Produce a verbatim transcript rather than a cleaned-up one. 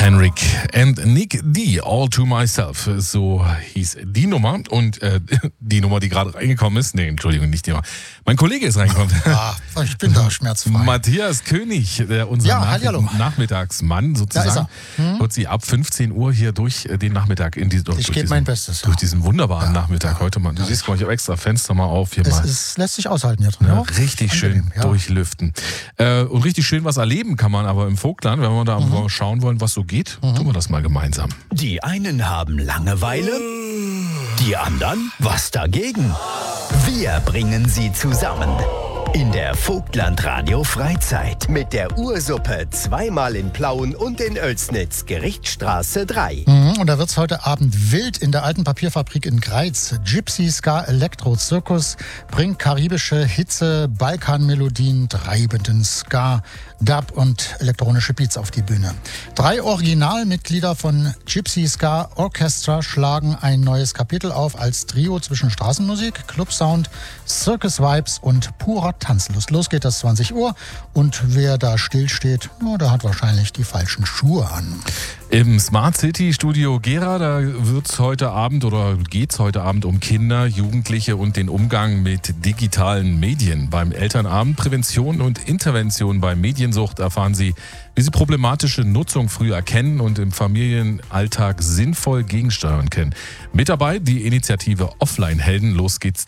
Henrik and Nick D, All to Myself, so hieß die Nummer. Und äh, die Nummer, die gerade reingekommen ist, nee, Entschuldigung, nicht die Nummer. Mein Kollege ist reingekommen. Ah, ich bin da schmerzfrei. Matthias König, der unser Ja, Nach- hallihallo. Nachmittagsmann sozusagen, Da ist er. Hm? wird sie ab fünfzehn Uhr hier durch den Nachmittag in die, durch, Ich gebe diesen, mein Bestes. durch diesen wunderbaren Ja, Nachmittag ja. heute mal. Du siehst mal, ich habe extra Fenster mal auf hier Es mal. ist, lässt sich aushalten hier drin. Ja, Ja, richtig schön angenehm, ja. durchlüften. Äh, und richtig schön was erleben kann man aber im Vogtland, wenn wir da Mhm. mal schauen wollen, was so geht, tun wir das mal gemeinsam. Die einen haben Langeweile, die anderen was dagegen. Wir bringen sie zusammen in der Vogtland Radio Freizeit. Mit der Ursuppe zweimal in Plauen und in Oelsnitz, Gerichtsstraße drei. Mhm, Und da wird es heute Abend wild in der alten Papierfabrik in Greiz. Gypsy Ska Elektro Zirkus bringt karibische Hitze, Balkanmelodien, treibenden Ska, Dub und elektronische Beats auf die Bühne. Drei Originalmitglieder von Gypsy Ska Orchestra schlagen ein neues Kapitel auf als Trio zwischen Straßenmusik, Clubsound, Circus Vibes und purer Tanzlust. Los geht das zwanzig Uhr und wer da still steht, oh, der hat wahrscheinlich die falschen Schuhe an. Im Smart City Studio Gera, da wird's heute Abend oder geht's heute Abend um Kinder, Jugendliche und den Umgang mit digitalen Medien. Beim Elternabend Prävention und Intervention bei Mediensucht erfahren Sie, wie Sie problematische Nutzung früh erkennen und im Familienalltag sinnvoll gegensteuern können. Mit dabei die Initiative Offline-Helden. Los geht's